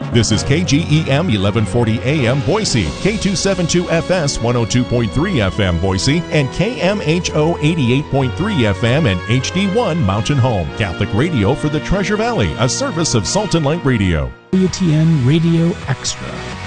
This is KGEM 1140 AM Boise, K272FS 102.3 FM Boise, and KMHO 88.3 FM and HD1 Mountain Home. Catholic radio for the Treasure Valley, a service of Salt and Light Radio. WTN Radio Extra.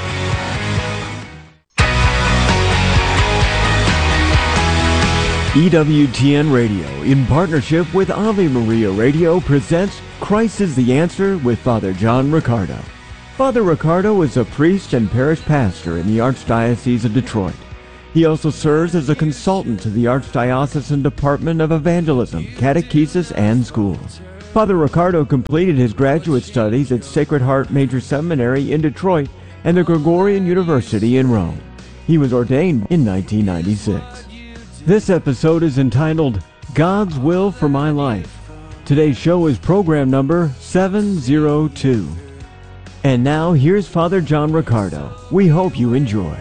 EWTN Radio, in partnership with Ave Maria Radio, presents Christ is the Answer with Father John Riccardo. Father Riccardo is a priest and parish pastor in the Archdiocese of Detroit. He also serves as a consultant to the Archdiocesan Department of Evangelism, Catechesis, and Schools. Father Riccardo completed his graduate studies at Sacred Heart Major Seminary in Detroit and the Gregorian University in Rome. He was ordained in 1996. This episode is entitled, God's Will for My Life. Today's show is program number 702. And now, here's Father John Riccardo. We hope you enjoy.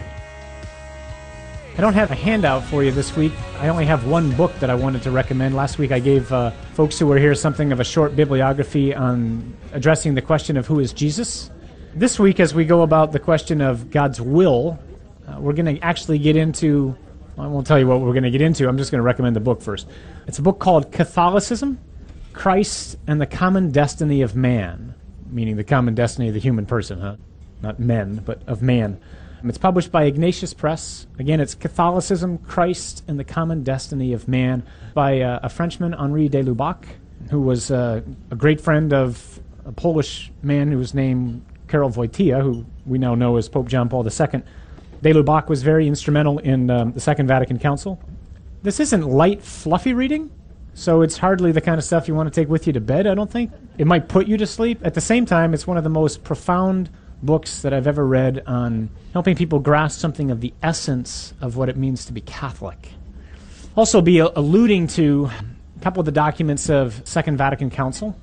I don't have a handout for you this week. I only have one book that I wanted to recommend. Last week I gave folks who were here something of a short bibliography on addressing the question of who is Jesus. This week, as we go about the question of God's will, we're going to actually get into... I won't tell you what we're going to get into. I'm just going to recommend the book first. It's a book called Catholicism, Christ and the Common Destiny of Man, meaning the common destiny of the human person, huh? Not men, but of man. It's published by Ignatius Press. Again, it's Catholicism, Christ and the Common Destiny of Man by a Frenchman, Henri de Lubac, who was a great friend of a Polish man who was named Karol Wojtyła, who we now know as Pope John Paul II. De Lubac was very instrumental in the Second Vatican Council. This isn't light, fluffy reading, so it's hardly the kind of stuff you want to take with you to bed, I don't think. It might put you to sleep. At the same time, it's one of the most profound books that I've ever read on helping people grasp something of the essence of what it means to be Catholic. Also be alluding to a couple of the documents of Second Vatican Council.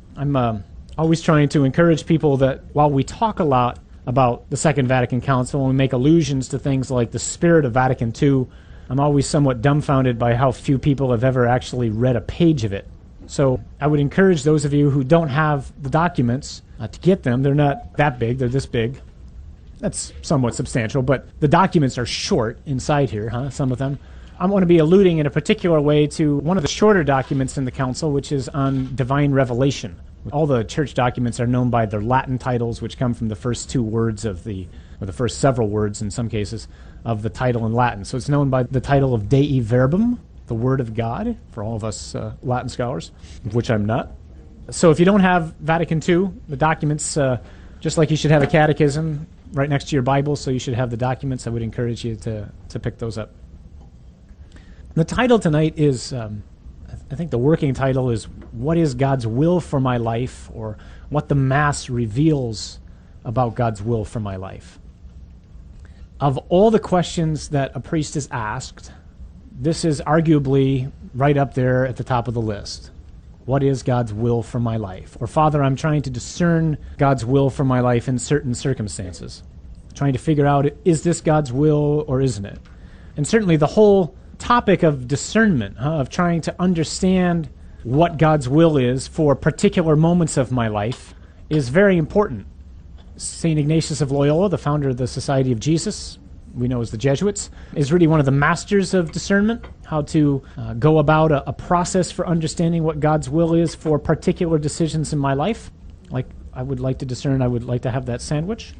I'm always trying to encourage people that while we talk a lot about the Second Vatican Council, and we make allusions to things like the spirit of Vatican II, I'm always somewhat dumbfounded by how few people have ever actually read a page of it. So I would encourage those of you who don't have the documents to get them. They're not that big, they're this big. That's somewhat substantial, but the documents are short inside here, some of them. I'm going to be alluding in a particular way to one of the shorter documents in the Council, which is on divine revelation. All the church documents are known by their Latin titles, which come from the first two words of or the first several words in some cases, of the title in Latin. So it's known by the title of Dei Verbum, the Word of God, for all of us Latin scholars, of which I'm not. So if you don't have Vatican II, the documents, just like you should have a catechism right next to your Bible, so you should have the documents, I would encourage you to pick those up. The title tonight is... I think the working title is What is God's Will for My Life, or What the Mass Reveals about God's Will for My Life. Of all the questions that a priest is asked, this is arguably right up there at the top of the list. What is God's will for my life? Or, Father, I'm trying to discern God's will for my life in certain circumstances. Trying to figure out, is this God's will or isn't it? And certainly the whole topic of discernment, of trying to understand what God's will is for particular moments of my life, is very important. St. Ignatius of Loyola, the founder of the Society of Jesus, we know as the Jesuits, is really one of the masters of discernment, how to go about a process for understanding what God's will is for particular decisions in my life. Like, I would like to discern, I would like to have that sandwich.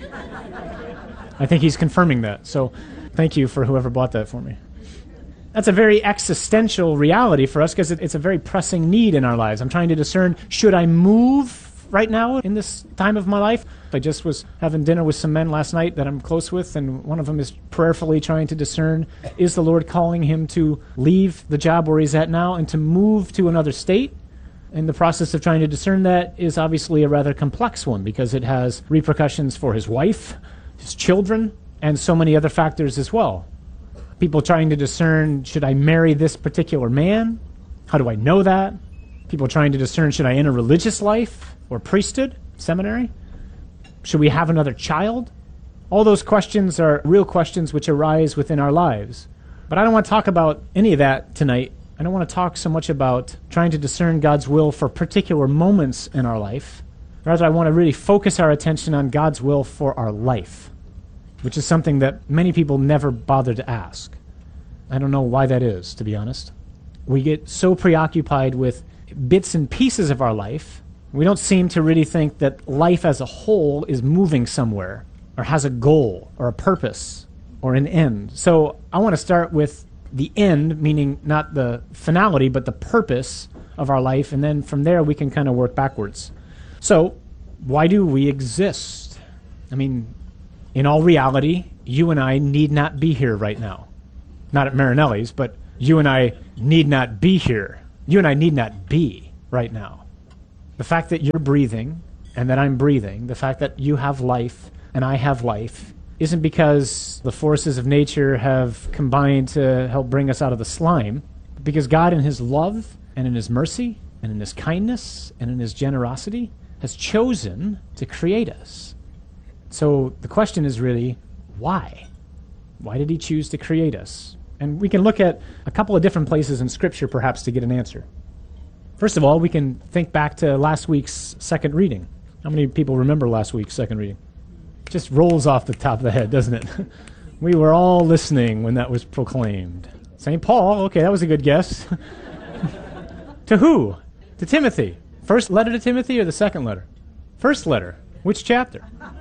I think he's confirming that, so thank you for whoever bought that for me. That's a very existential reality for us because it's a very pressing need in our lives. I'm trying to discern, should I move right now in this time of my life? I just was having dinner with some men last night that I'm close with, and one of them is prayerfully trying to discern, is the Lord calling him to leave the job where he's at now and to move to another state? And the process of trying to discern that is obviously a rather complex one because it has repercussions for his wife, his children, and so many other factors as well. People trying to discern, should I marry this particular man? How do I know that? People trying to discern, should I enter religious life or priesthood, seminary? Should we have another child? All those questions are real questions which arise within our lives. But I don't want to talk about any of that tonight. I don't want to talk so much about trying to discern God's will for particular moments in our life. Rather, I want to really focus our attention on God's will for our life, which is something that many people never bother to ask. I don't know why that is, to be honest. We get so preoccupied with bits and pieces of our life, we don't seem to really think that life as a whole is moving somewhere, or has a goal, or a purpose, or an end. So I want to start with the end, meaning not the finality, but the purpose of our life, and then from there we can kind of work backwards. So, why do we exist? I mean, in all reality, you and I need not be here right now. Not at Marinelli's, but you and I need not be here. You and I need not be right now. The fact that you're breathing and that I'm breathing, the fact that you have life and I have life, isn't because the forces of nature have combined to help bring us out of the slime, but because God in His love and in His mercy and in His kindness and in His generosity has chosen to create us. So the question is really, why? Why did He choose to create us? And we can look at a couple of different places in Scripture perhaps to get an answer. First of all, we can think back to last week's second reading. How many people remember last week's second reading? Just rolls off the top of the head, doesn't it? We were all listening when that was proclaimed. St. Paul, okay, that was a good guess. To who? To Timothy. First letter to Timothy or the second letter? First letter. Which chapter?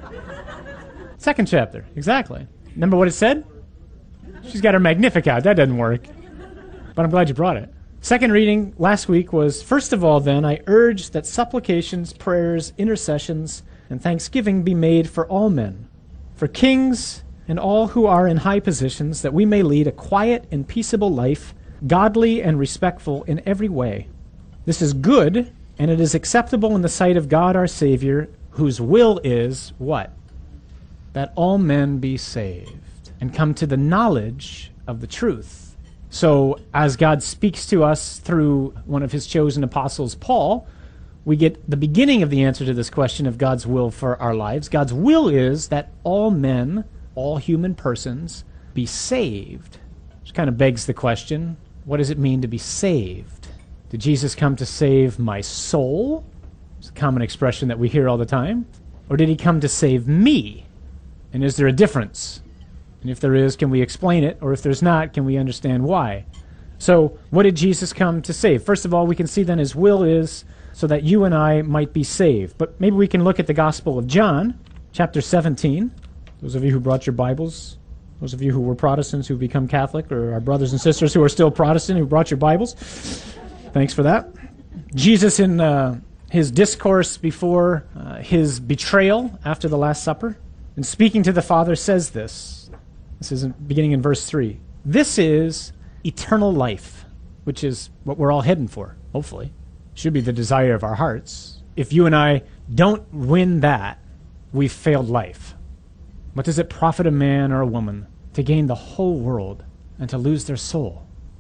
Second chapter, exactly. Remember what it said? She's got her Magnificat. That doesn't work. But I'm glad you brought it. Second reading last week was, "First of all, then, I urge that supplications, prayers, intercessions, and thanksgiving be made for all men, for kings and all who are in high positions, that we may lead a quiet and peaceable life, godly and respectful in every way. This is good, and it is acceptable in the sight of God our Savior, whose will is," what? "That all men be saved, and come to the knowledge of the truth." So, as God speaks to us through one of His chosen apostles, Paul, we get the beginning of the answer to this question of God's will for our lives. God's will is that all men, all human persons, be saved. Which kind of begs the question, what does it mean to be saved? Did Jesus come to save my soul? It's a common expression that we hear all the time. Or did He come to save me? And is there a difference? And if there is, can we explain it? Or if there's not, can we understand why? So, what did Jesus come to save? First of all, we can see then His will is so that you and I might be saved. But maybe we can look at the Gospel of John, chapter 17. Those of you who brought your Bibles, those of you who were Protestants who've become Catholic, or our brothers and sisters who are still Protestant who brought your Bibles, thanks for that. Jesus in His discourse before His betrayal after the Last Supper, and speaking to the Father, says this. This is beginning in verse 3. "This is eternal life," which is what we're all heading for, hopefully. Should be the desire of our hearts. If you and I don't win that, we've failed life. What does it profit a man or a woman to gain the whole world and to lose their soul?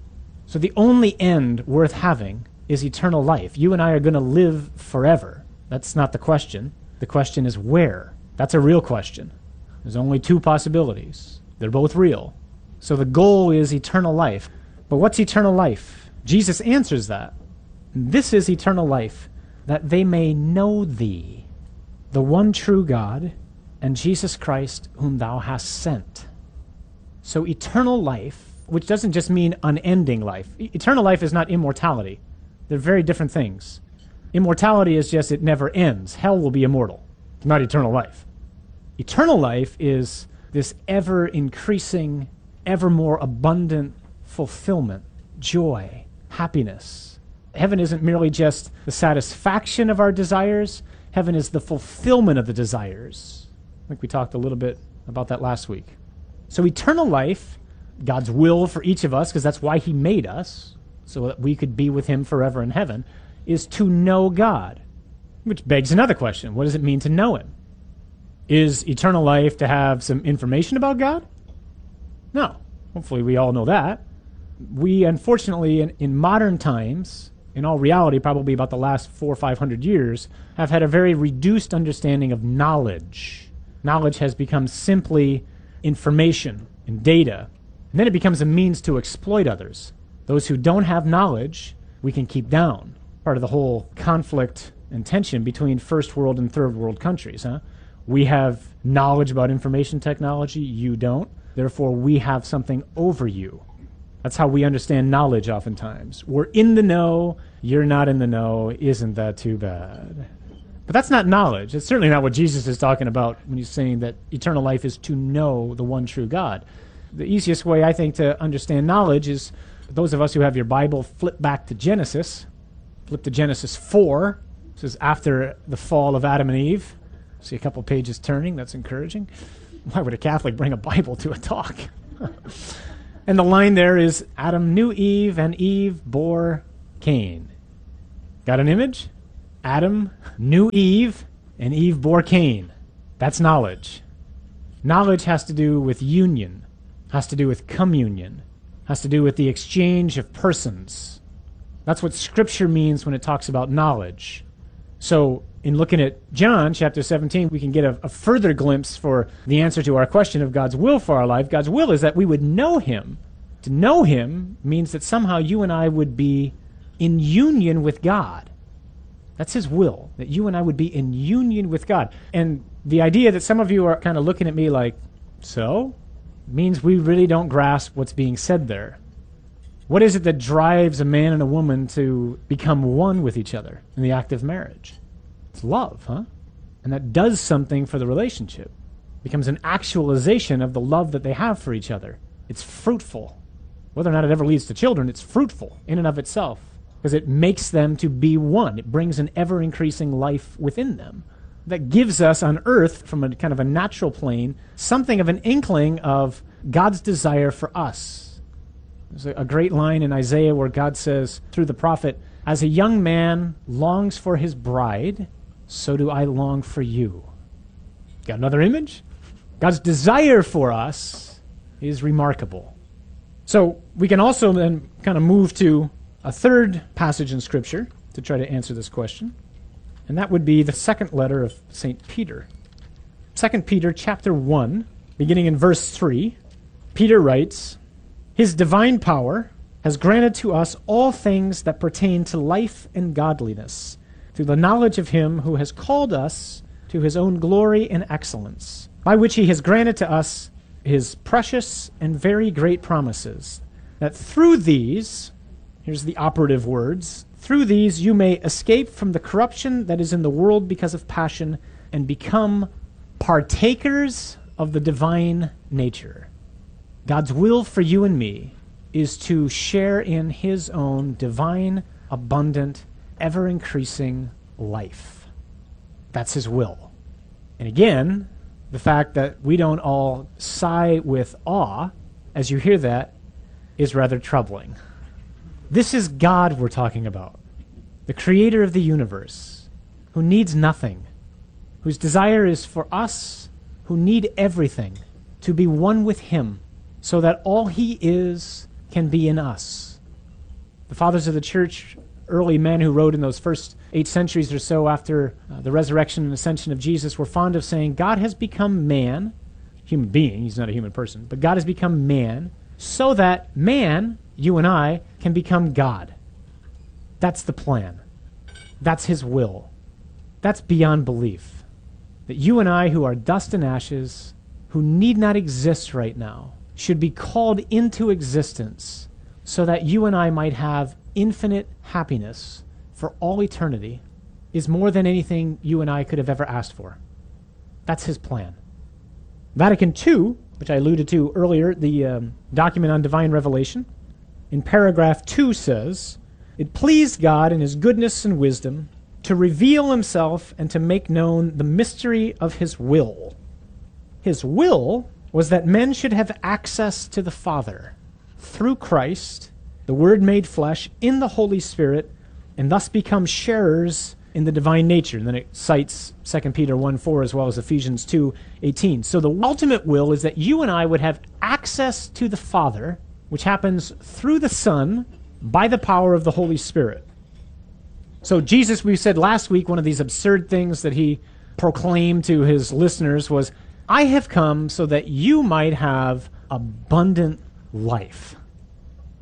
So the only end worth having is eternal life. You and I are going to live forever. That's not the question. The question is where. That's a real question. There's only two possibilities. They're both real. So the goal is eternal life. But what's eternal life? Jesus answers that. "This is eternal life, that they may know Thee, the one true God, and Jesus Christ, whom Thou hast sent." So eternal life, which doesn't just mean unending life. Eternal life is not immortality. They're very different things. Immortality is just it never ends. Hell will be immortal, not eternal life. Eternal life is this ever-increasing, ever more abundant fulfillment, joy, happiness. Heaven isn't merely just the satisfaction of our desires. Heaven is the fulfillment of the desires. I think we talked a little bit about that last week. So eternal life, God's will for each of us, because that's why He made us, so that we could be with Him forever in heaven, is to know God. Which begs another question. What does it mean to know Him? Is eternal life to have some information about God? No. Hopefully we all know that. We, unfortunately, in modern times, in all reality, probably about the last 400 or 500 years, have had a very reduced understanding of knowledge. Knowledge has become simply information and data, and then it becomes a means to exploit others. Those who don't have knowledge, we can keep down. Part of the whole conflict and tension between first world and third world countries, huh? We have knowledge about information technology, you don't. Therefore, we have something over you. That's how we understand knowledge oftentimes. We're in the know, you're not in the know, isn't that too bad? But that's not knowledge. It's certainly not what Jesus is talking about when he's saying that eternal life is to know the one true God. The easiest way, I think, to understand knowledge is those of us who have your Bible, flip back to Genesis. Flip to Genesis 4. This is after the fall of Adam and Eve. See a couple pages turning. That's encouraging. Why would a Catholic bring a Bible to a talk? And the line there is, Adam knew Eve, and Eve bore Cain. Got an image? Adam knew Eve, and Eve bore Cain. That's knowledge. Knowledge has to do with union, has to do with communion, has to do with the exchange of persons. That's what Scripture means when it talks about knowledge. So in looking at John chapter 17, we can get a further glimpse for the answer to our question of God's will for our life. God's will is that we would know him. To know him means that somehow you and I would be in union with God. That's his will, that you and I would be in union with God. And the idea that some of you are kind of looking at me like, so? Means we really don't grasp what's being said there. What is it that drives a man and a woman to become one with each other in the act of marriage? It's love, huh? And that does something for the relationship. It becomes an actualization of the love that they have for each other. It's fruitful. Whether or not it ever leads to children, it's fruitful in and of itself because it makes them to be one. It brings an ever-increasing life within them that gives us on earth, from a kind of a natural plane, something of an inkling of God's desire for us. There's a great line in Isaiah where God says, through the prophet, as a young man longs for his bride, so do I long for you. Got another image? God's desire for us is remarkable. So we can also then kind of move to a third passage in Scripture to try to answer this question, and that would be the second letter of St. Peter. 2 Peter chapter 1, beginning in verse 3, Peter writes, His divine power has granted to us all things that pertain to life and godliness, through the knowledge of him who has called us to his own glory and excellence, by which he has granted to us his precious and very great promises, that through these, here's the operative words, through these you may escape from the corruption that is in the world because of passion, and become partakers of the divine nature. God's will for you and me is to share in his own divine, abundant, ever-increasing life. That's his will. And again, the fact that we don't all sigh with awe as you hear that is rather troubling. This is God we're talking about, the creator of the universe, who needs nothing, whose desire is for us, who need everything, to be one with him, so that all he is can be in us. The fathers of the church, early men who wrote in those first 8 centuries or so after the resurrection and ascension of Jesus, were fond of saying, God has become man, human being, he's not a human person, but God has become man, so that man, you and I, can become God. That's the plan. That's his will. That's beyond belief. That you and I, who are dust and ashes, who need not exist right now, should be called into existence so that you and I might have infinite happiness for all eternity, is more than anything you and I could have ever asked for. That's his plan. Vatican II, which I alluded to earlier, the document on divine revelation, in paragraph 2 says, It pleased God in his goodness and wisdom to reveal himself and to make known the mystery of his will. His will was that men should have access to the Father through Christ, the Word made flesh, in the Holy Spirit, and thus become sharers in the divine nature. And then it cites 2 Peter 1:4 as well as Ephesians 2:18. So the ultimate will is that you and I would have access to the Father, which happens through the Son by the power of the Holy Spirit. So Jesus, we said last week, one of these absurd things that he proclaimed to his listeners was, I have come so that you might have abundant life.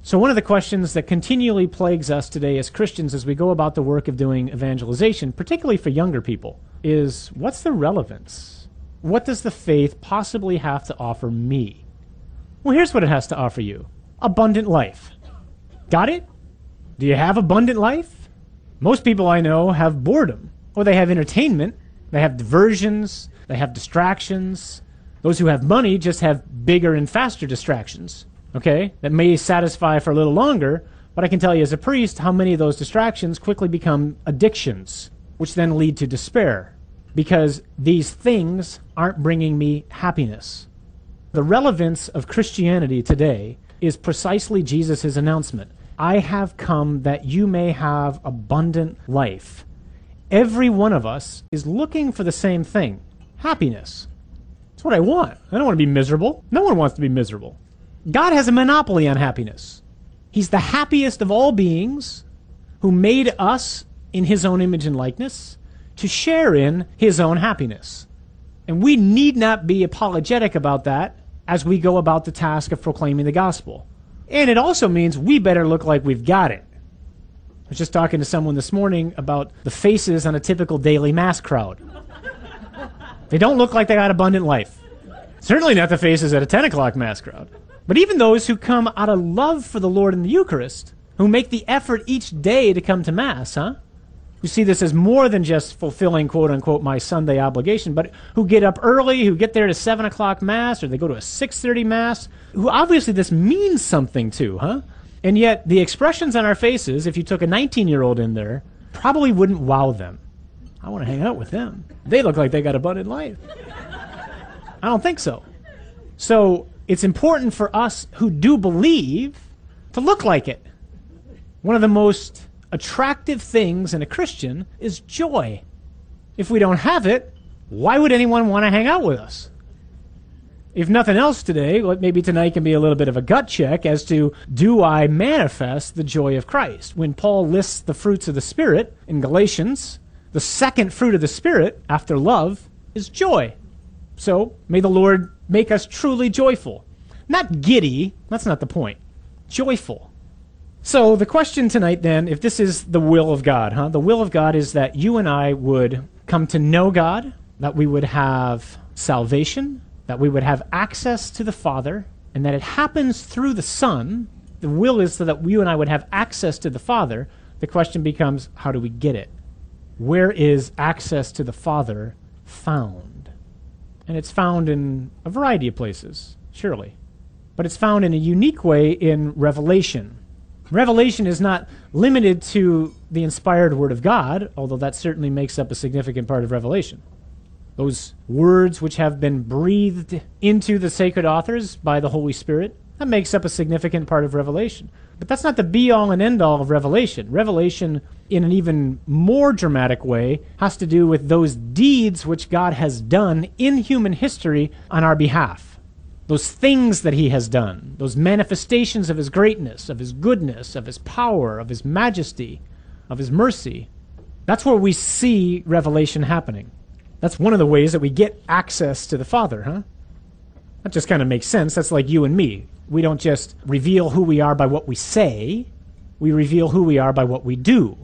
So one of the questions that continually plagues us today as Christians as we go about the work of doing evangelization, particularly for younger people, is what's the relevance? What does the faith possibly have to offer me? Well, here's what it has to offer you. Abundant life. Got it? Do you have abundant life? Most people I know have boredom, or they have entertainment, they have diversions, they have distractions. Those who have money just have bigger and faster distractions, okay, that may satisfy for a little longer, but I can tell you as a priest how many of those distractions quickly become addictions, which then lead to despair, because these things aren't bringing me happiness. The relevance of Christianity today is precisely Jesus' announcement. I have come that you may have abundant life. Every one of us is looking for the same thing, happiness. That's what I want. I don't want to be miserable. No one wants to be miserable. God has a monopoly on happiness. He's the happiest of all beings who made us in his own image and likeness to share in his own happiness. And we need not be apologetic about that as we go about the task of proclaiming the gospel. And it also means we better look like we've got it. I was just talking to someone this morning about the faces on a typical daily mass crowd. They don't look like they got abundant life. Certainly not the faces at a 10 o'clock mass crowd. But even those who come out of love for the Lord in the Eucharist, who make the effort each day to come to Mass, who see this as more than just fulfilling, quote-unquote, my Sunday obligation, but who get up early, who get there to 7 o'clock Mass, or they go to a 6:30 Mass, who obviously this means something to, And yet the expressions on our faces, if you took a 19-year-old in there, probably wouldn't wow them. I want to hang out with them. They look like they got abundant life. I don't think so. So it's important for us who do believe to look like it. One of the most attractive things in a Christian is joy. If we don't have it, why would anyone want to hang out with us? If nothing else today, maybe tonight can be a little bit of a gut check as to, do I manifest the joy of Christ? When Paul lists the fruits of the Spirit in Galatians, the second fruit of the Spirit, after love, is joy. So, may the Lord make us truly joyful. Not giddy, that's not the point. Joyful. So, the question tonight then, if this is the will of God, the will of God is that you and I would come to know God, that we would have salvation, that we would have access to the Father, and that it happens through the Son. The will is so that you and I would have access to the Father. The question becomes, how do we get it? Where is access to the Father found? And it's found in a variety of places, surely. But it's found in a unique way in Revelation. Revelation is not limited to the inspired Word of God, although that certainly makes up a significant part of Revelation. Those words which have been breathed into the sacred authors by the Holy Spirit, that makes up a significant part of Revelation. But that's not the be-all and end-all of Revelation. Revelation, in an even more dramatic way, has to do with those deeds which God has done in human history on our behalf. Those things that he has done, those manifestations of his greatness, of his goodness, of his power, of his majesty, of his mercy. That's where we see Revelation happening. That's one of the ways that we get access to the Father, That just kind of makes sense. That's like you and me. We don't just reveal who we are by what we say. We reveal who we are by what we do.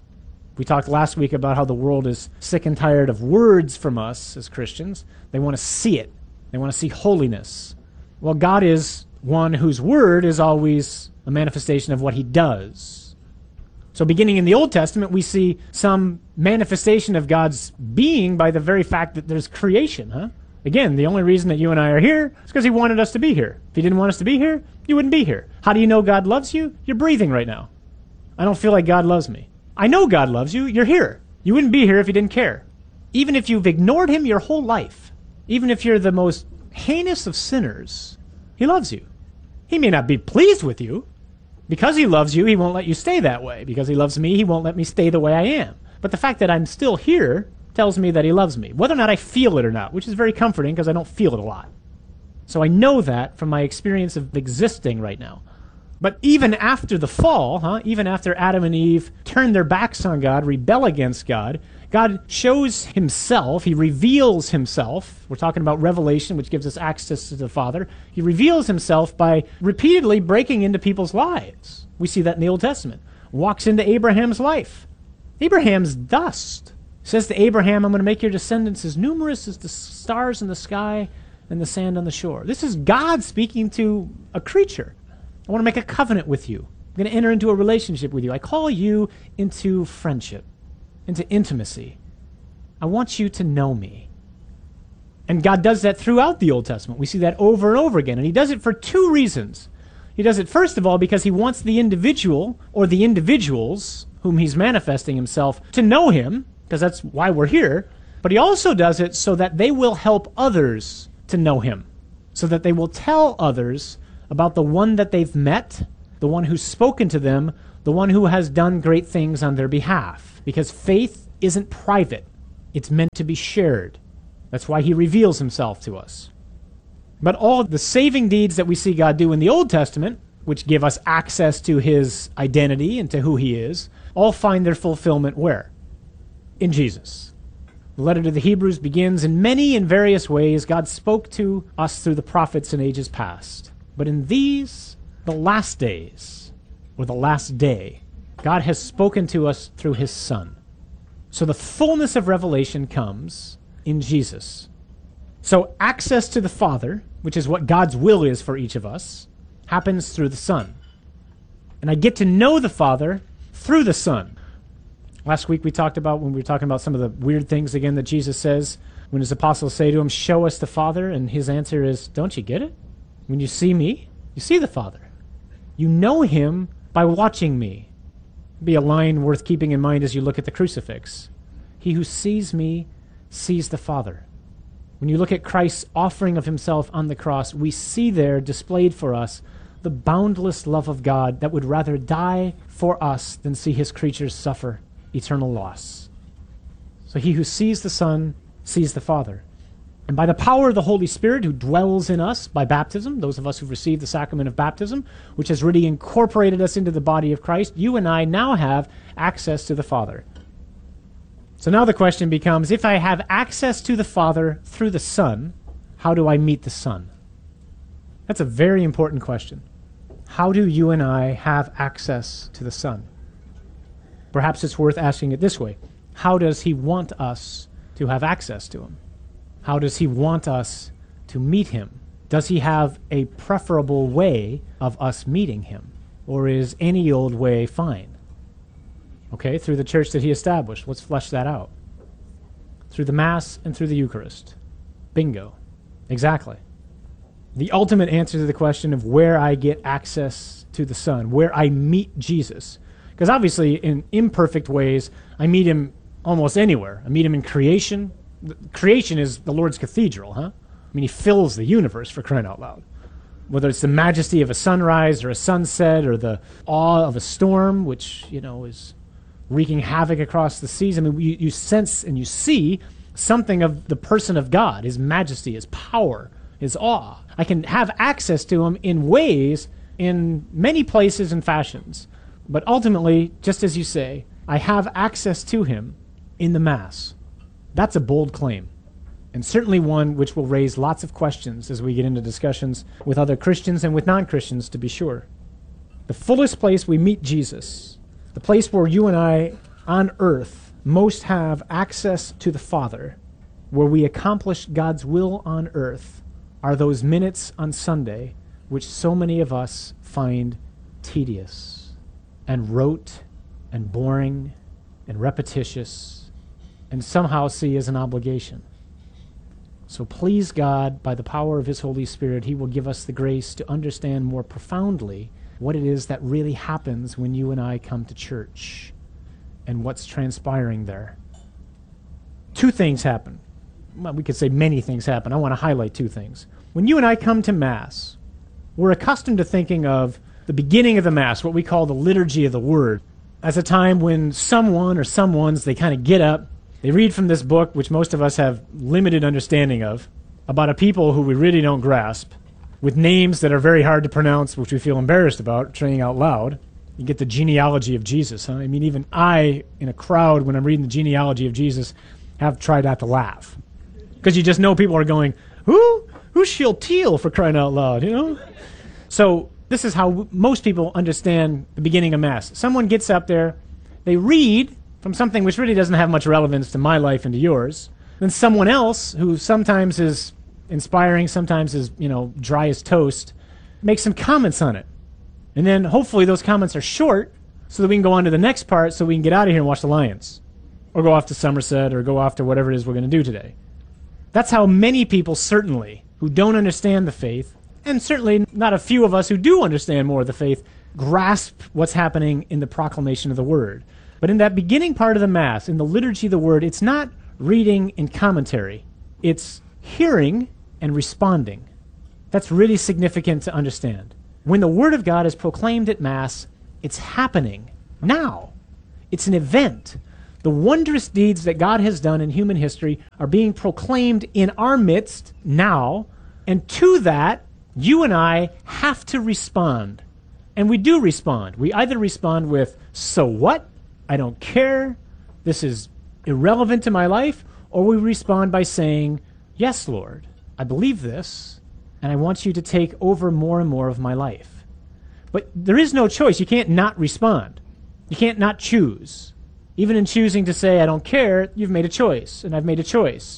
We talked last week about how the world is sick and tired of words from us as Christians. They want to see it. They want to see holiness. Well, God is one whose word is always a manifestation of what he does. So beginning in the Old Testament, we see some manifestation of God's being by the very fact that there's creation, Again, the only reason that you and I are here is because he wanted us to be here. If he didn't want us to be here, you wouldn't be here. How do you know God loves you? You're breathing right now. I don't feel like God loves me. I know God loves you. You're here. You wouldn't be here if you didn't care. Even if you've ignored him your whole life, even if you're the most heinous of sinners, he loves you. He may not be pleased with you. Because he loves you, he won't let you stay that way. Because he loves me, he won't let me stay the way I am. But the fact that I'm still here tells me that he loves me, whether or not I feel it or not, which is very comforting because I don't feel it a lot. So I know that from my experience of existing right now. But even after the fall, even after Adam and Eve turned their backs on God, rebel against God, God shows himself, he reveals himself. We're talking about revelation, which gives us access to the Father. He reveals himself by repeatedly breaking into people's lives. We see that in the Old Testament. Walks into Abraham's life. Abraham's dust. Says to Abraham, I'm going to make your descendants as numerous as the stars in the sky and the sand on the shore. This is God speaking to a creature. I want to make a covenant with you. I'm going to enter into a relationship with you. I call you into friendship, into intimacy. I want you to know me. And God does that throughout the Old Testament. We see that over and over again. And he does it for two reasons. He does it, first of all, because he wants the individual or the individuals whom he's manifesting himself to know him, because that's why we're here. But he also does it so that they will help others to know him, so that they will tell others about the one that they've met, the one who's spoken to them, the one who has done great things on their behalf. Because faith isn't private. It's meant to be shared. That's why he reveals himself to us. But all the saving deeds that we see God do in the Old Testament, which give us access to his identity and to who he is, all find their fulfillment where? In Jesus. The letter to the Hebrews begins, in many and various ways God spoke to us through the prophets in ages past. But in these, the last days, or the last day, God has spoken to us through his Son. So the fullness of revelation comes in Jesus. So access to the Father, which is what God's will is for each of us, happens through the Son. And I get to know the Father through the Son. Last week we talked about, when we were talking about some of the weird things again that Jesus says, when his apostles say to him, show us the Father, and his answer is, don't you get it? When you see me, you see the Father. You know him by watching me. Be a line worth keeping in mind as you look at the crucifix. He who sees me sees the Father. When you look at Christ's offering of himself on the cross, we see there displayed for us the boundless love of God that would rather die for us than see his creatures suffer eternal loss. So he who sees the Son sees the Father. And by the power of the Holy Spirit who dwells in us by baptism, those of us who've received the sacrament of baptism, which has really incorporated us into the body of Christ, you and I now have access to the Father. So now the question becomes, if I have access to the Father through the Son, how do I meet the Son? That's a very important question. How do you and I have access to the Son? Perhaps it's worth asking it this way. How does he want us to have access to him? How does he want us to meet him? Does he have a preferable way of us meeting him? Or is any old way fine? Okay, through the church that he established. Let's flesh that out. Through the Mass and through the Eucharist. Bingo. Exactly. The ultimate answer to the question of where I get access to the Son, where I meet Jesus. Because obviously, in imperfect ways, I meet him almost anywhere. I meet him in creation. Creation is the Lord's cathedral, huh? I mean, he fills the universe, for crying out loud. Whether it's the majesty of a sunrise or a sunset or the awe of a storm, which, is wreaking havoc across the seas. I mean, you sense and you see something of the person of God, his majesty, his power, his awe. I can have access to him in ways, in many places and fashions. But ultimately, just as you say, I have access to him in the Mass. That's a bold claim, and certainly one which will raise lots of questions as we get into discussions with other Christians and with non-Christians, to be sure. The fullest place we meet Jesus, the place where you and I on earth most have access to the Father, where we accomplish God's will on earth, are those minutes on Sunday which so many of us find tedious and rote and boring and repetitious and somehow see as an obligation. So please God, by the power of his Holy Spirit, he will give us the grace to understand more profoundly what it is that really happens when you and I come to church and what's transpiring there. Two things happen. Well, we could say many things happen. I want to highlight two things. When you and I come to Mass, we're accustomed to thinking of the beginning of the Mass, what we call the liturgy of the Word, as a time when someone or someones, they kind of get up, they read from this book, which most of us have limited understanding of, about a people who we really don't grasp, with names that are very hard to pronounce, which we feel embarrassed about saying out loud, You get the genealogy of Jesus, huh? I mean, even I, in a crowd, when I'm reading the genealogy of Jesus, have tried not to laugh. Because you just know people are going, who's Shealtiel, for crying out loud, you know? So this is how most people understand the beginning of Mass. Someone gets up there, they read from something which really doesn't have much relevance to my life and to yours. Then someone else, who sometimes is inspiring, sometimes is, dry as toast, makes some comments on it. And then hopefully those comments are short so that we can go on to the next part so we can get out of here and watch the Lions. Or go off to Somerset or go off to whatever it is we're going to do today. That's how many people, certainly, who don't understand the faith, and certainly not a few of us who do understand more of the faith, grasp what's happening in the proclamation of the Word. But in that beginning part of the Mass, in the liturgy of the Word, it's not reading and commentary. It's hearing and responding. That's really significant to understand. When the Word of God is proclaimed at Mass, it's happening now. It's an event. The wondrous deeds that God has done in human history are being proclaimed in our midst now, and to that, you and I have to respond. And we do respond. We either respond with, so what? I don't care. This is irrelevant to my life. Or we respond by saying, yes, Lord, I believe this, and I want you to take over more and more of my life. But there is no choice. You can't not respond. You can't not choose. Even in choosing to say, I don't care, you've made a choice, and I've made a choice.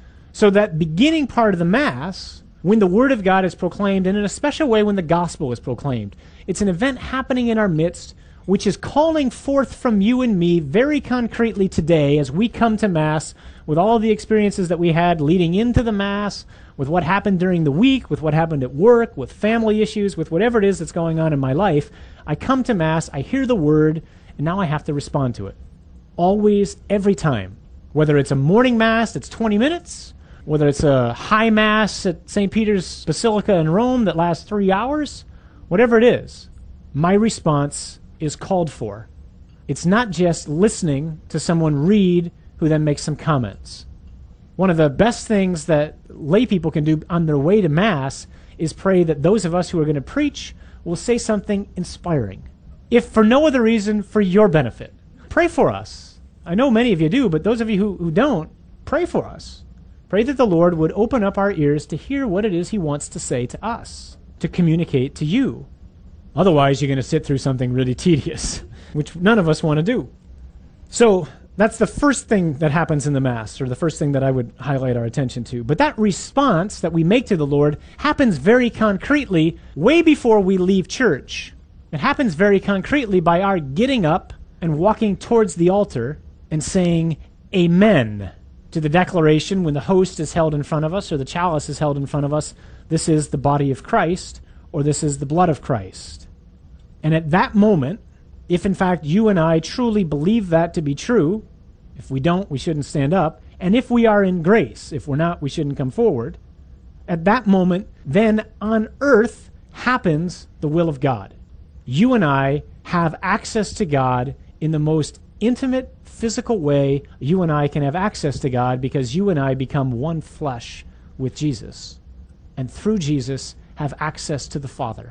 So that beginning part of the Mass, when the Word of God is proclaimed, and in a special way when the Gospel is proclaimed, it's an event happening in our midst which is calling forth from you and me very concretely today as we come to Mass with all the experiences that we had leading into the Mass, with what happened during the week, with what happened at work, with family issues, with whatever it is that's going on in my life. I come to Mass, I hear the Word, and now I have to respond to it. Always, every time. Whether it's a morning Mass that's 20 minutes, whether it's a high Mass at St. Peter's Basilica in Rome that lasts 3 hours, whatever it is, my response is called for. It's not just listening to someone read who then makes some comments. One of the best things that lay people can do on their way to Mass is pray that those of us who are going to preach will say something inspiring. If for no other reason, for your benefit. Pray for us. I know many of you do, but those of you who don't, pray for us. Pray that the Lord would open up our ears to hear what it is He wants to say to us, to communicate to you. Otherwise, you're going to sit through something really tedious, which none of us want to do. So that's the first thing that happens in the Mass, or the first thing that I would highlight our attention to. But that response that we make to the Lord happens very concretely way before we leave church. It happens very concretely by our getting up and walking towards the altar and saying amen to the declaration when the host is held in front of us or the chalice is held in front of us, this is the body of Christ, or this is the blood of Christ. And at that moment, if in fact you and I truly believe that to be true, if we don't, we shouldn't stand up, and if we are in grace, if we're not, we shouldn't come forward, at that moment, then on earth happens the will of God. You and I have access to God in the most intimate, physical way. You and I can have access to God because you and I become one flesh with Jesus, and through Jesus have access to the Father.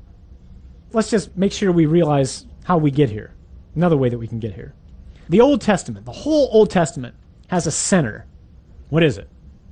Let's just make sure we realize how we get here. Another way that we can get here. The Old Testament, the whole Old Testament, has a center. What is it?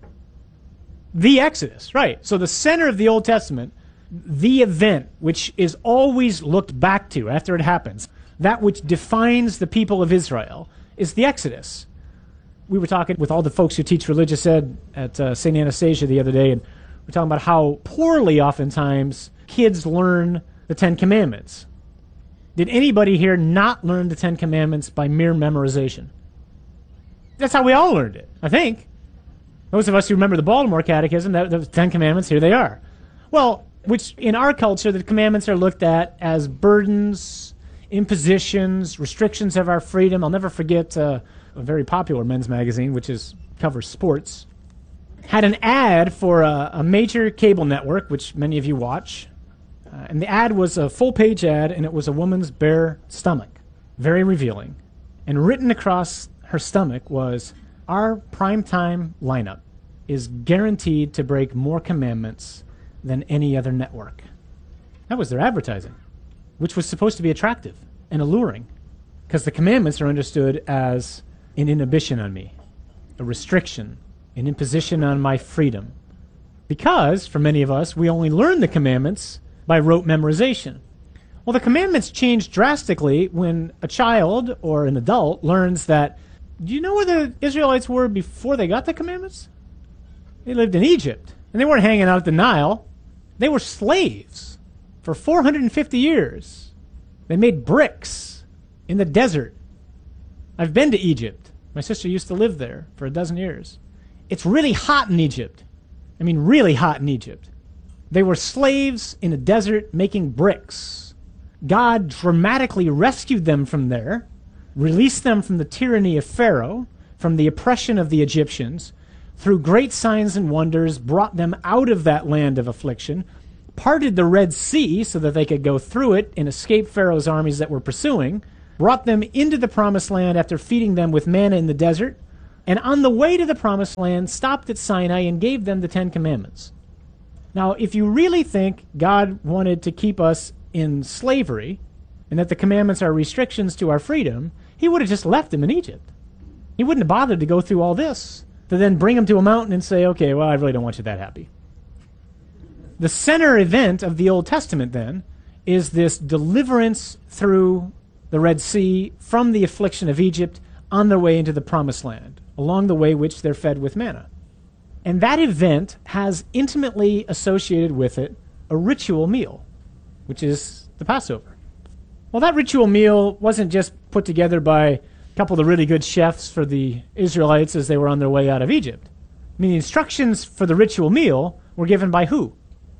The Exodus, right. So the center of the Old Testament, the event which is always looked back to after it happens, that which defines the people of Israel, is the Exodus. We were talking with all the folks who teach religious ed at St. Anastasia the other day, and we're talking about how poorly oftentimes kids learn the Ten Commandments. Did anybody here not learn the Ten Commandments by mere memorization? That's how we all learned it, I think. Those of us who remember the Baltimore Catechism, the Ten Commandments, here they are. Well, which in our culture, the commandments are looked at as burdens, impositions, restrictions of our freedom. I'll never forget a very popular men's magazine, which covers sports, had an ad for a major cable network, which many of you watch. And the ad was a full-page ad, and it was a woman's bare stomach, very revealing. And written across her stomach was, our primetime lineup is guaranteed to break more commandments than any other network. That was their advertising. which was supposed to be attractive and alluring, because the commandments are understood as an inhibition on me, a restriction, an imposition on my freedom. Because, for many of us, we only learn the commandments by rote memorization. Well, the commandments change drastically when a child or an adult learns that, do you know where the Israelites were before they got the commandments? They lived in Egypt, and they weren't hanging out the Nile. They were slaves for 450 years. They made bricks in the desert. I've been to Egypt. My sister used to live there for a dozen years. It's really hot in Egypt. I mean, really hot in Egypt. They were slaves in a desert making bricks. God dramatically rescued them from there, released them from the tyranny of Pharaoh, from the oppression of the Egyptians, through great signs and wonders, brought them out of that land of affliction, parted the Red Sea so that they could go through it and escape Pharaoh's armies that were pursuing, brought them into the Promised Land after feeding them with manna in the desert, and on the way to the Promised Land stopped at Sinai and gave them the Ten Commandments. Now, if you really think God wanted to keep us in slavery and that the commandments are restrictions to our freedom, he would have just left them in Egypt. He wouldn't have bothered to go through all this to then bring them to a mountain and say, okay, well, I really don't want you that happy. The center event of the Old Testament, then, is this deliverance through the Red Sea from the affliction of Egypt on their way into the Promised Land, along the way which they're fed with manna. And that event has intimately associated with it a ritual meal, which is the Passover. Well, that ritual meal wasn't just put together by a couple of the really good chefs for the Israelites as they were on their way out of Egypt. I mean, the instructions for the ritual meal were given by who?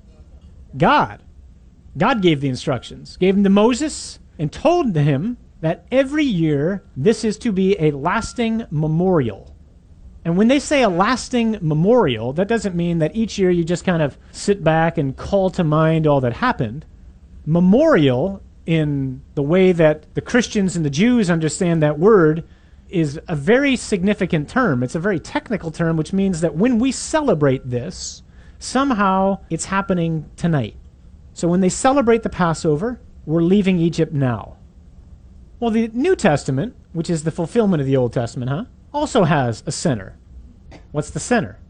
God. God gave the instructions, gave them to Moses, and told him that every year this is to be a lasting memorial. And when they say a lasting memorial, that doesn't mean that each year you just kind of sit back and call to mind all that happened. Memorial, in the way that the Christians and the Jews understand that word, is a very significant term. It's a very technical term, which means that when we celebrate this, somehow it's happening tonight. So when they celebrate the Passover, we're leaving Egypt now. Well, the New Testament, which is the fulfillment of the Old Testament, also has a center. What's the center?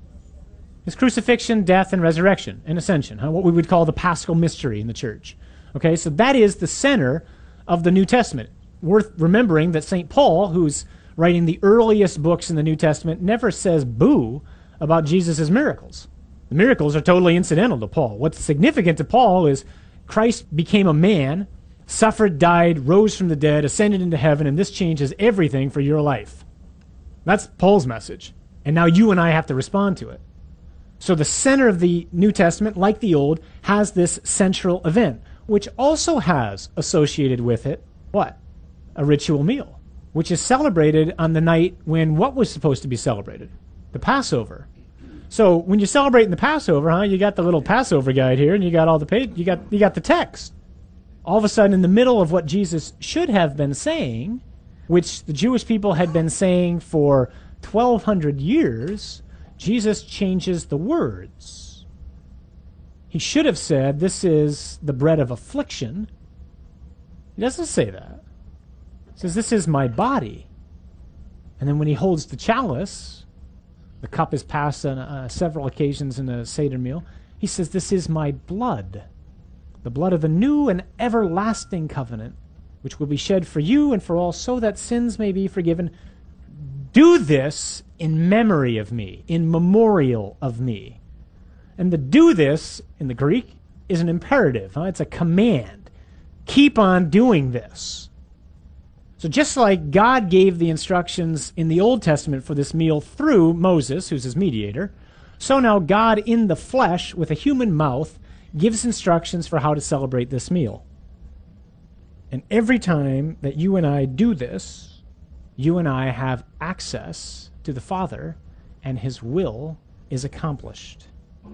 It's crucifixion, death, and resurrection, and ascension, what we would call the Paschal mystery in the church. Okay, so that is the center of the New Testament. Worth remembering that St. Paul, who's writing the earliest books in the New Testament, never says boo about Jesus' miracles. The miracles are totally incidental to Paul. What's significant to Paul is Christ became a man, suffered, died, rose from the dead, ascended into heaven, and this changes everything for your life. That's Paul's message. And now you and I have to respond to it. So the center of the New Testament, like the Old, has this central event, which also has associated with it, what? A ritual meal, which is celebrated on the night when what was supposed to be celebrated? The Passover. So when you're celebrating the Passover, you got the little Passover guide here, and you got all the you got the text. All of a sudden, in the middle of what Jesus should have been saying, which the Jewish people had been saying for 1,200 years, Jesus changes the words. He should have said, "This is the bread of affliction." He doesn't say that. He says, "This is my body." And then when he holds the chalice, the cup is passed on several occasions in a Seder meal, he says, "This is my blood, the blood of the new and everlasting covenant, which will be shed for you and for all, so that sins may be forgiven. Do this in memory of me, in memorial of me." And the "do this" in the Greek is an imperative. It's a command. Keep on doing this. So just like God gave the instructions in the Old Testament for this meal through Moses, who's his mediator, so now God in the flesh with a human mouth gives instructions for how to celebrate this meal. And every time that you and I do this, you and I have access to the Father, and his will is accomplished.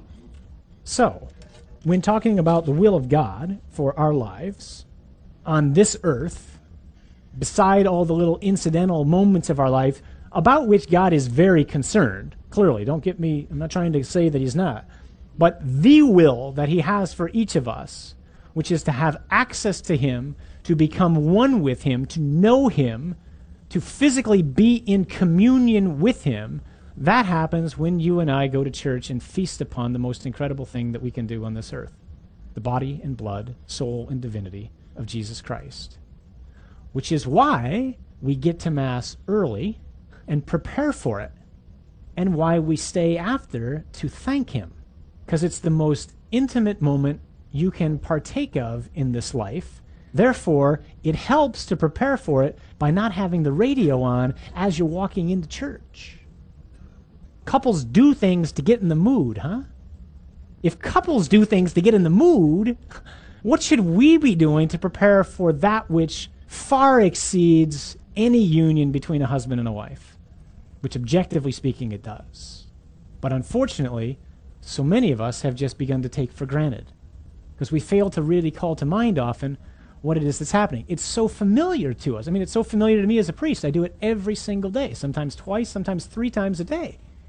So, when talking about the will of God for our lives on this earth, beside all the little incidental moments of our life about which God is very concerned, clearly, don't get me, I'm not trying to say that he's not, but the will that he has for each of us which is to have access to him, to become one with him, to know him, to physically be in communion with him, that happens when you and I go to church and feast upon the most incredible thing that we can do on this earth, the body and blood, soul and divinity of Jesus Christ. Which is why we get to Mass early and prepare for it, and why we stay after to thank him, because it's the most intimate moment you can partake of in this life. Therefore, it helps to prepare for it by not having the radio on as you're walking into church. Couples do things to get in the mood, huh? If couples do things to get in the mood, what should we be doing to prepare for that which far exceeds any union between a husband and a wife? Which, objectively speaking, it does. But unfortunately, so many of us have just begun to take for granted, because we fail to really call to mind often what it is that's happening. It's so familiar to us. I mean, it's so familiar to me as a priest. I do it every single day, sometimes twice, sometimes 3 times a day.